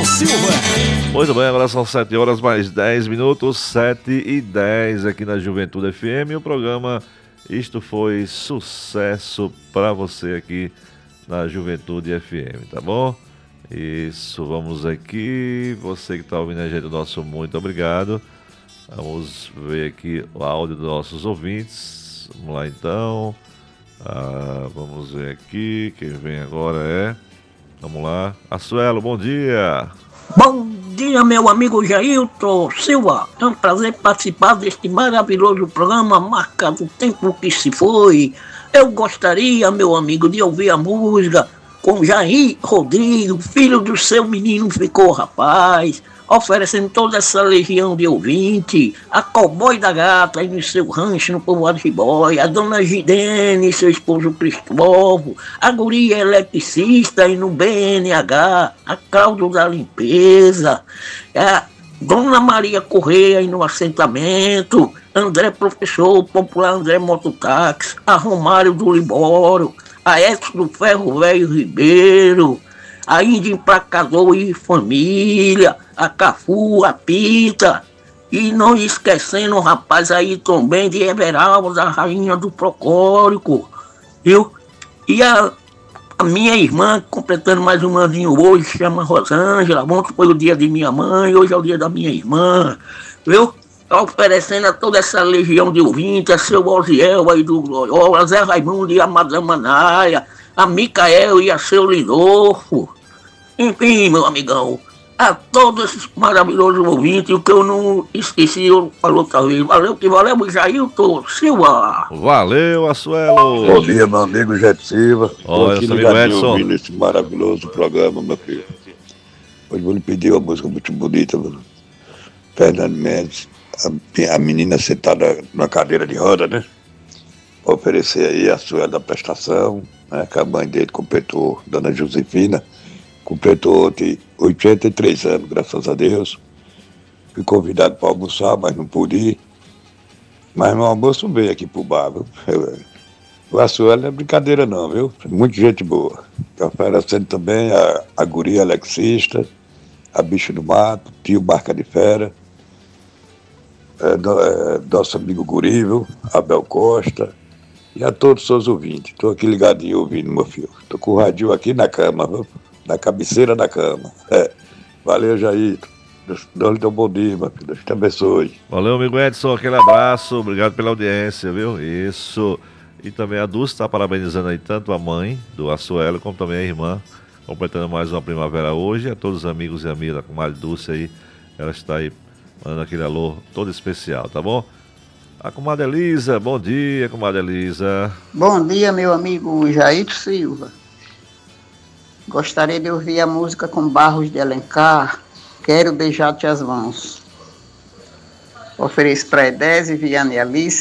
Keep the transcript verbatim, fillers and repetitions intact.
Jailton Silva. Muito bem, agora são sete horas mais dez minutos, sete e dez aqui na Juventude F M. O programa Isto Foi Sucesso para você aqui na Juventude F M, tá bom? Isso, vamos aqui. Você que está ouvindo a gente, nosso muito obrigado. Vamos ver aqui o áudio dos nossos ouvintes. Vamos lá então. Ah, vamos ver aqui. Quem vem agora é. Vamos lá. Asuelo, bom dia. Bom dia, meu amigo Jailton Silva. É um prazer participar deste maravilhoso programa marcado o tempo que se foi. Eu gostaria, meu amigo, de ouvir a música com Jair Rodrigo, filho do seu menino ficou rapaz, oferecendo toda essa legião de ouvinte, a Cowboy da Gata aí no seu rancho no povoado Ribói, a dona Gidene e seu esposo Cristóvão, a guria eletricista aí no B N H, a Cláudio da Limpeza, a dona Maria Correia aí no assentamento, André Professor, popular André Mototáxi, a Romário do Libório, a Edson do Ferro Velho Ribeiro, a Índia Emplacador e Família, a Cafu, a Pita, e não esquecendo o rapaz aí também de Everaldo, a rainha do Procórico, viu? E a, a minha irmã, completando mais um aninho hoje, se chama Rosângela. Ontem foi o dia de minha mãe, hoje é o dia da minha irmã, viu? Oferecendo a toda essa legião de ouvintes, a seu Osiel aí do Gloriola, a Zé Raimundo e a Madame Manaia, a Micael e a seu Lindolfo. Enfim, meu amigão, a todos esses maravilhosos ouvintes, o que eu não esqueci, eu falo outra vez. Valeu, que valeu, Jailton Silva. Valeu, Asuelo. Bom dia, meu amigo Jailton Silva. Olha, aqui amigo Edson. ouvindo esse maravilhoso programa, meu filho. Hoje vou lhe pedir uma música muito bonita, mano. Fernando Mendes, a, a menina sentada na cadeira de roda, né? Vou oferecer aí a sua da prestação, né? Que a mãe dele completou, dona Josefina, completou ontem oitenta e três anos, graças a Deus. Fui convidado para almoçar, mas não pude ir. Mas meu almoço veio aqui pro bar, viu? O Açuelo não é brincadeira não, viu? Muita gente boa. Estou oferecendo também a, a guria alexista, a bicho do mato, tio Barca de Fera, é, do, é, nosso amigo Guri, viu? Abel Costa, e a todos os seus ouvintes. Estou aqui ligadinho ouvindo, meu filho. Estou com o radinho aqui na cama, viu? Na cabeceira da cama. É. Valeu, Jair. Deus lhe dê um bom dia, meu filho. Deus te abençoe. Valeu, amigo Edson. Aquele abraço. Obrigado pela audiência, viu? Isso. E também a Dulce está parabenizando aí tanto a mãe do Asuelo como também a irmã, completando mais uma primavera hoje. E a todos os amigos e amigas da comadre Dulce aí. Ela está aí mandando aquele alô todo especial, tá bom? A comadre Elisa. Bom dia, comadre Elisa. Bom dia, meu amigo Jailton Silva. Gostaria de ouvir a música com Barros de Alencar, Quero Beijar-te as Mãos. Ofereço para Edésio, Viana e Alice,